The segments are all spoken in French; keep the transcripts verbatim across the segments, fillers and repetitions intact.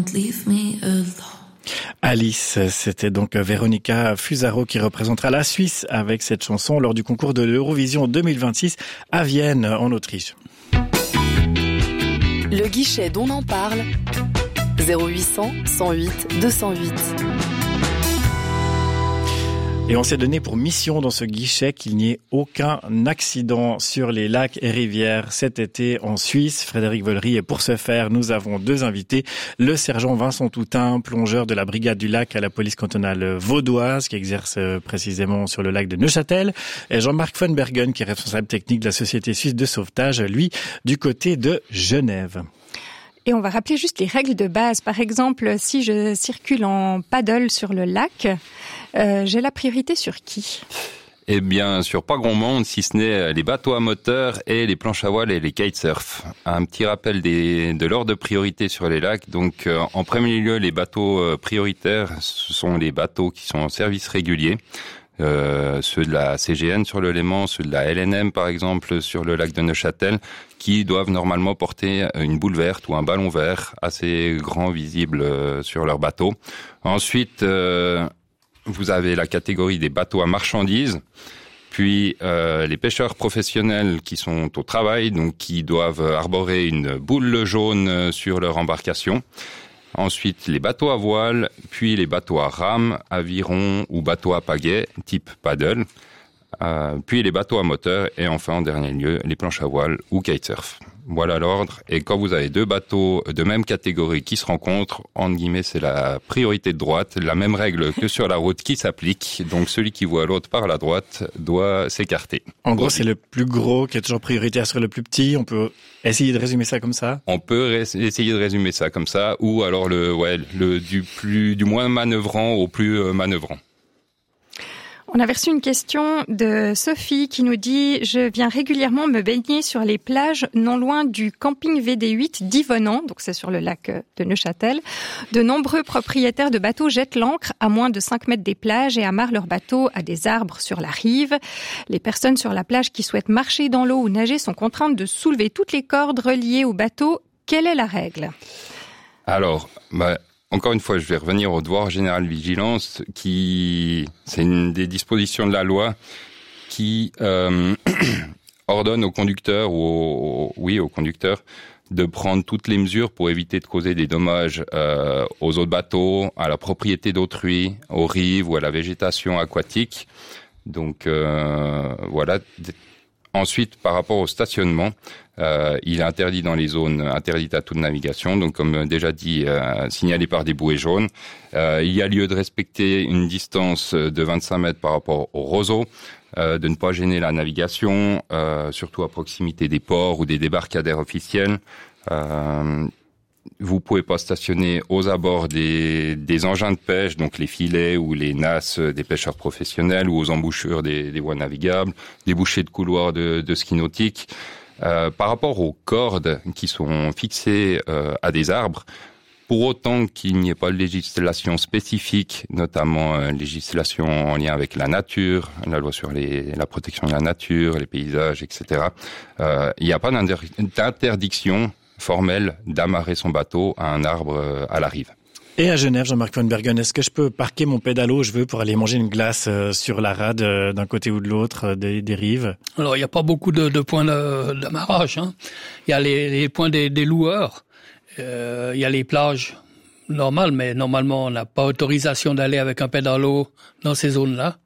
don't leave me alone. Alice, c'était donc Véronica Fusaro qui représentera la Suisse avec cette chanson lors du concours de l'Eurovision deux mille vingt-six à Vienne, en Autriche. Le guichet d'On en parle, zéro huit cent, cent huit, deux cent huit. Et on s'est donné pour mission dans ce guichet qu'il n'y ait aucun accident sur les lacs et rivières cet été en Suisse. Frédéric Vollery, et pour ce faire, nous avons deux invités. Le sergent Vincent Toutain, plongeur de la brigade du lac à la police cantonale vaudoise, qui exerce précisément sur le lac de Neuchâtel. Et Jean-Marc von Bergen, qui est responsable technique de la Société suisse de sauvetage, lui, du côté de Genève. Et on va rappeler juste les règles de base. Par exemple, si je circule en paddle sur le lac, euh, j'ai la priorité sur qui ? Eh bien, sur pas grand monde, si ce n'est les bateaux à moteur et les planches à voile et les kitesurf. Un petit rappel des, de l'ordre de priorité sur les lacs. Donc, euh, en premier lieu, les bateaux euh, prioritaires, ce sont les bateaux qui sont en service régulier. Euh, ceux de la C G N sur le Léman, ceux de la L N M par exemple sur le lac de Neuchâtel, qui doivent normalement porter une boule verte ou un ballon vert assez grand visible euh, sur leur bateau. Ensuite, euh, vous avez la catégorie des bateaux à marchandises, puis euh, les pêcheurs professionnels qui sont au travail, donc qui doivent arborer une boule jaune sur leur embarcation. Ensuite, les bateaux à voile, puis les bateaux à rame, aviron ou bateaux à pagaie, type paddle, euh, puis les bateaux à moteur, et enfin, en dernier lieu, les planches à voile ou kitesurf. Voilà l'ordre. Et quand vous avez deux bateaux de même catégorie qui se rencontrent, entre guillemets, c'est la priorité de droite, la même règle que sur la route qui s'applique. Donc, celui qui voit l'autre par la droite doit s'écarter. En gros, c'est le plus gros qui est toujours prioritaire sur le plus petit. On peut essayer de résumer ça comme ça? On peut ré- essayer de résumer ça comme ça, ou alors le, ouais, le du plus, du moins manœuvrant au plus euh, manœuvrant. On a reçu une question de Sophie qui nous dit « Je viens régulièrement me baigner sur les plages non loin du camping V D huit d'Yvonand, donc c'est sur le lac de Neuchâtel. De nombreux propriétaires de bateaux jettent l'ancre à moins de cinq mètres des plages et amarrent leurs bateaux à des arbres sur la rive. Les personnes sur la plage qui souhaitent marcher dans l'eau ou nager sont contraintes de soulever toutes les cordes reliées au bateau. Quelle est la règle ?» Alors, bah... Encore une fois, je vais revenir au devoir général de vigilance, qui c'est une des dispositions de la loi qui euh, ordonne au conducteur ou au, oui au conducteur de prendre toutes les mesures pour éviter de causer des dommages euh, aux autres bateaux, à la propriété d'autrui, aux rives ou à la végétation aquatique. Donc euh, voilà. Ensuite, par rapport au stationnement, euh, il est interdit dans les zones interdites à toute navigation, donc comme déjà dit, euh, signalé par des bouées jaunes. Euh, il y a lieu de respecter une distance de vingt-cinq mètres par rapport au roseau, euh, de ne pas gêner la navigation, euh, surtout à proximité des ports ou des débarcadères officiels. Euh, Vous pouvez pas stationner aux abords des, des engins de pêche, donc les filets ou les nasses des pêcheurs professionnels, ou aux embouchures des, des voies navigables, des bouchées de couloirs de, de ski nautique. Euh, par rapport aux cordes qui sont fixées euh, à des arbres, pour autant qu'il n'y ait pas de législation spécifique, notamment euh, législation en lien avec la nature, la loi sur les, la protection de la nature, les paysages, et cetera, euh, il n'y a pas d'inter- d'interdiction formel d'amarrer son bateau à un arbre à la rive. Et à Genève, Jean-Marc von Bergen, est-ce que je peux parquer mon pédalo, je veux, pour aller manger une glace sur la rade d'un côté ou de l'autre des, des rives? Alors, il n'y a pas beaucoup de, de points de, d'amarrage. Hein. Il y a les, les points des, des loueurs. Euh, il y a les plages normales, mais normalement, on n'a pas autorisation d'aller avec un pédalo dans ces zones-là.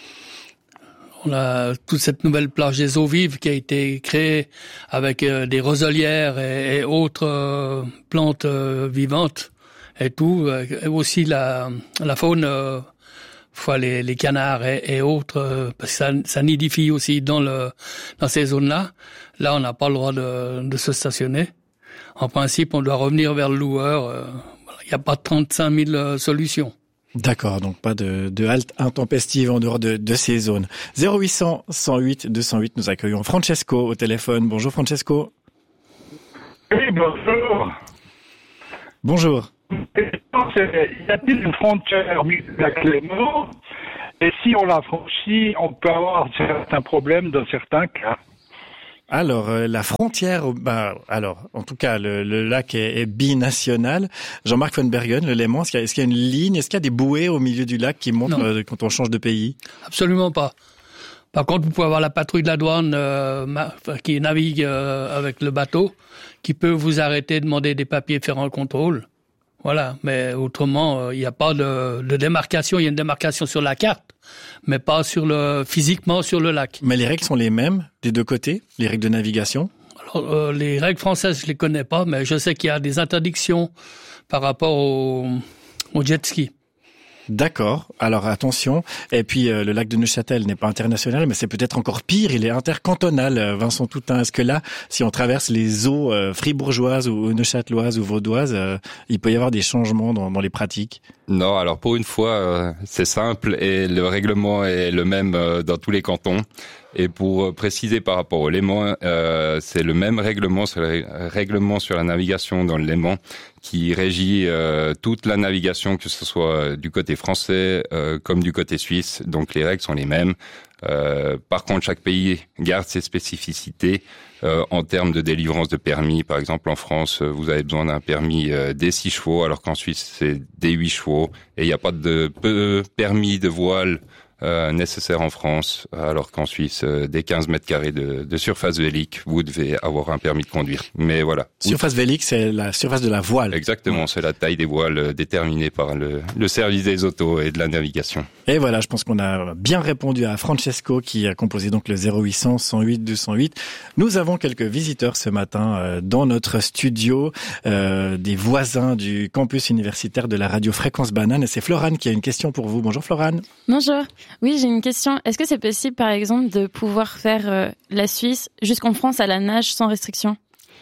On a toute cette nouvelle plage des eaux vives qui a été créée avec euh, des roselières et, et autres euh, plantes euh, vivantes et tout. Euh, et aussi la, la faune, euh, fois les, les canards et, et autres, euh, parce que ça, ça nidifie aussi dans, le, dans ces zones-là. Là, on n'a pas le droit de, de se stationner. En principe, on doit revenir vers le loueur. Euh, voilà. Il n'y a pas trente-cinq mille euh, solutions. D'accord, donc pas de, de halte intempestive en dehors de, de ces zones. zéro huit cent, cent huit, deux cent huit, nous accueillons Francesco au téléphone. Bonjour Francesco. Oui, bonjour. Bonjour. Y a-t-il une frontière du lac Léman? Et si on la franchit, on peut avoir certains problèmes dans certains cas. Alors, euh, la frontière, bah, alors, en tout cas, le, le lac est, est binational. Jean-Marc von Bergen, le Léman, est-ce qu'il y a, est-ce qu'il y a une ligne, est-ce qu'il y a des bouées au milieu du lac qui montrent euh, quand on change de pays? Absolument pas. Par contre, vous pouvez avoir la patrouille de la douane euh, ma, qui navigue euh, avec le bateau, qui peut vous arrêter, demander des papiers, faire un contrôle. Voilà, mais autrement, il euh, n'y a pas de, de démarcation. Il y a une démarcation sur la carte, mais pas sur le physiquement sur le lac. Mais les règles sont les mêmes des deux côtés, les règles de navigation? Alors, euh, les règles françaises, je les connais pas, mais je sais qu'il y a des interdictions par rapport au, au jet ski. D'accord. Alors attention. Et puis euh, le lac de Neuchâtel n'est pas international, mais c'est peut-être encore pire. Il est intercantonal. Euh, Vincent Toutain, est-ce que là, si on traverse les eaux euh, fribourgeoises ou neuchâteloises ou vaudoises, euh, il peut y avoir des changements dans, dans les pratiques? Non, alors pour une fois, euh, c'est simple et le règlement est le même euh, dans tous les cantons. Et pour préciser par rapport au Léman, euh, c'est le même règlement, c'est le règlement sur la navigation dans le Léman qui régit euh, toute la navigation, que ce soit du côté français euh, comme du côté suisse. Donc les règles sont les mêmes. Euh, par contre, chaque pays garde ses spécificités euh, en termes de délivrance de permis. Par exemple, en France, vous avez besoin d'un permis euh, des six chevaux, alors qu'en Suisse, c'est des huit chevaux. Et il n'y a pas de peu permis de voile Euh, nécessaire en France, alors qu'en Suisse, euh, dès quinze mètres carrés de, de surface vélique, vous devez avoir un permis de conduire. Mais voilà. Surface vélique, c'est la surface de la voile. Exactement, c'est la taille des voiles euh, déterminée par le, le service des autos et de la navigation. Et voilà, je pense qu'on a bien répondu à Francesco qui a composé donc le zéro huit cent, cent huit, deux cent huit. Nous avons quelques visiteurs ce matin euh, dans notre studio, euh, des voisins du campus universitaire de la radio Fréquence Banane. Et c'est Florane qui a une question pour vous. Bonjour Florane. Bonjour. Oui, j'ai une question. Est-ce que c'est possible, par exemple, de pouvoir faire euh, la Suisse jusqu'en France à la nage sans restriction?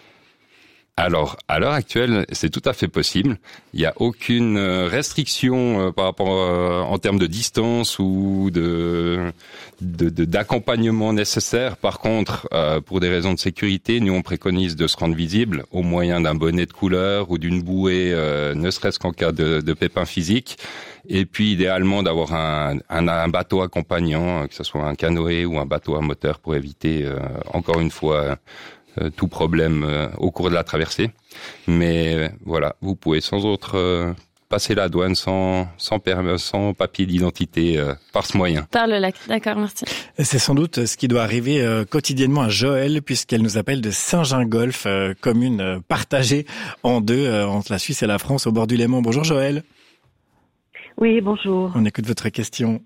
Alors, à l'heure actuelle, c'est tout à fait possible. Il n'y a aucune restriction euh, par rapport euh, en termes de distance ou de, de, de d'accompagnement nécessaire. Par contre, euh, pour des raisons de sécurité, nous on préconise de se rendre visible au moyen d'un bonnet de couleur ou d'une bouée, euh, ne serait-ce qu'en cas de, de pépin physique. Et puis idéalement d'avoir un, un, un bateau accompagnant, que ce soit un canoë ou un bateau à moteur, pour éviter euh, encore une fois euh, tout problème euh, au cours de la traversée. Mais euh, voilà, vous pouvez sans autre euh, passer la douane sans sans, per- sans papier d'identité euh, par ce moyen. Par le lac, d'accord, merci. C'est sans doute ce qui doit arriver euh, quotidiennement à Joël, puisqu'elle nous appelle de Saint-Gingolf, euh, commune euh, partagée en deux euh, entre la Suisse et la France au bord du Léman. Bonjour Joël. Oui, bonjour. On écoute votre question.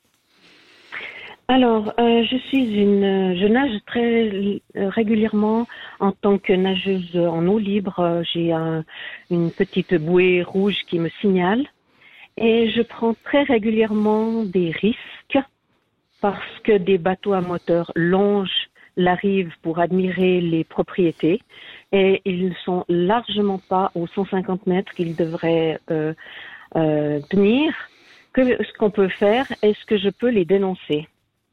Alors, euh, je suis une, je nage très euh, régulièrement en tant que nageuse en eau libre. Euh, j'ai un, une petite bouée rouge qui me signale et je prends très régulièrement des risques parce que des bateaux à moteur longent la rive pour admirer les propriétés et ils ne sont largement pas aux cent cinquante mètres qu'ils devraient euh, Euh, tenir. Que ce qu'on peut faire, est-ce que je peux les dénoncer?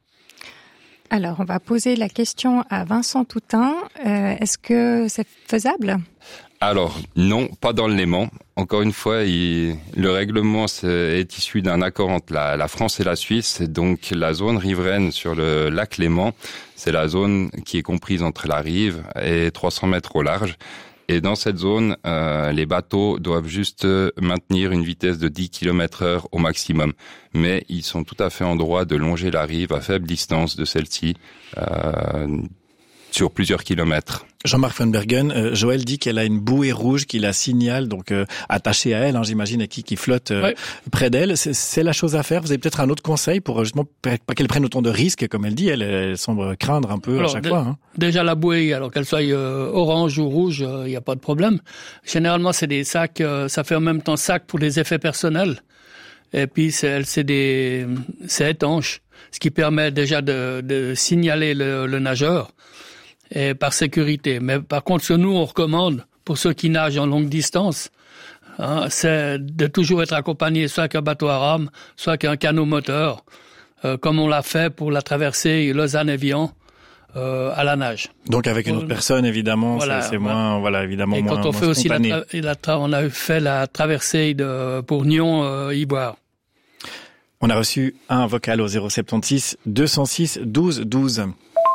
Alors, on va poser la question à Vincent Toutain. Euh, est-ce que c'est faisable? Alors, non, pas dans le Léman. Encore une fois, il, le règlement est, est issu d'un accord entre la, la France et la Suisse. Donc, la zone riveraine sur le lac Léman, c'est la zone qui est comprise entre la rive et trois cents mètres au large. Et dans cette zone, euh, les bateaux doivent juste maintenir une vitesse de dix kilomètres heure au maximum. Mais ils sont tout à fait en droit de longer la rive à faible distance de celle-ci, euh, sur plusieurs kilomètres. Jean-Marc von Bergen, euh, Joël dit qu'elle a une bouée rouge qui la signale, donc euh, attachée à elle, hein, j'imagine, et qui, qui flotte euh, ouais. près d'elle. C'est, c'est la chose à faire. Vous avez peut-être un autre conseil pour justement pas qu'elle prenne autant de risques, comme elle dit. Elle, elle semble craindre un peu alors, à chaque d- fois. Hein. Déjà la bouée, alors qu'elle soit euh, orange ou rouge, il euh, n'y a pas de problème. Généralement, c'est des sacs, euh, ça fait en même temps sac pour des effets personnels. Et puis c'est, c'est des, c'est étanche, ce qui permet déjà de, de signaler le, le nageur. Et par sécurité. Mais par contre, ce que nous, on recommande, pour ceux qui nagent en longue distance, hein, c'est de toujours être accompagné soit qu'un bateau à rame, soit qu'un canot moteur, euh, comme on l'a fait pour la traversée Lausanne-Evian euh, à la nage. Donc avec une autre personne, évidemment, voilà, c'est, c'est voilà. moins, voilà, évidemment, Et moins, quand on moins fait aussi la, spontané. tra- la tra- on a fait la traversée de, pour Nyon-Ivoire. Euh, on a reçu un vocal au zéro soixante-seize deux cent six douze douze.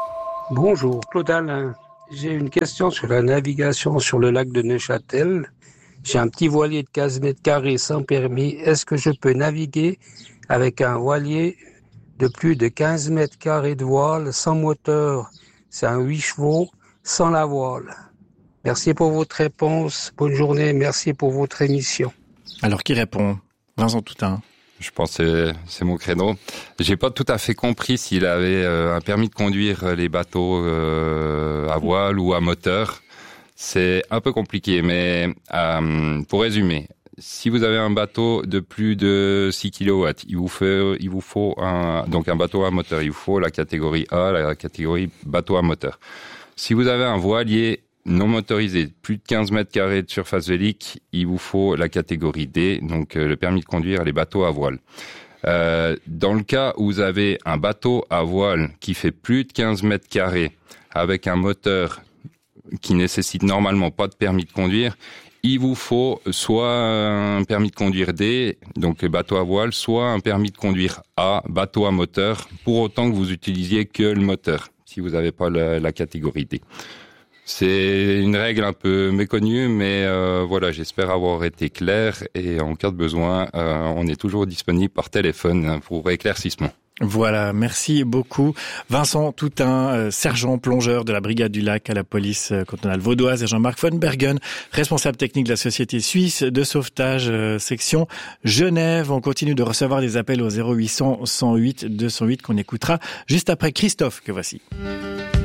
Bonjour, Claude Alain. J'ai une question sur la navigation sur le lac de Neuchâtel. J'ai un petit voilier de quinze mètres carrés sans permis. Est-ce que je peux naviguer avec un voilier de plus de quinze mètres carrés de voile, sans moteur? C'est un huit chevaux, sans la voile. Merci pour votre réponse. Bonne journée. Merci pour votre émission. Alors, qui répond? Vincent Toutain. Je pense que c'est, c'est mon créneau. J'ai pas tout à fait compris s'il avait euh, un permis de conduire les bateaux euh, à voile ou à moteur. C'est un peu compliqué, mais euh, pour résumer, si vous avez un bateau de plus de six kilowatts, il vous faut, il vous faut un, donc un bateau à moteur, il vous faut la catégorie A, la catégorie bateau à moteur. Si vous avez un voilier non motorisé, plus de quinze mètres carrés de surface vélique, il vous faut la catégorie D, donc euh, le permis de conduire les bateaux à voile. Euh, dans le cas où vous avez un bateau à voile qui fait plus de quinze mètres carrés avec un moteur qui nécessite normalement pas de permis de conduire, il vous faut soit un permis de conduire D, donc bateau à voile, soit un permis de conduire A, bateau à moteur, pour autant que vous utilisiez que le moteur, si vous n'avez pas la, la catégorie D. C'est une règle un peu méconnue, mais euh, voilà, j'espère avoir été clair. Et en cas de besoin, euh, on est toujours disponible par téléphone pour éclaircissement. Voilà, merci beaucoup. Vincent Toutain, euh, sergent plongeur de la Brigade du Lac à la police euh, cantonale vaudoise, et Jean-Marc von Bergen, responsable technique de la Société suisse de sauvetage euh, section Genève. On continue de recevoir des appels au zéro huit cents cent huit deux cent huit qu'on écoutera juste après Christophe, que voici.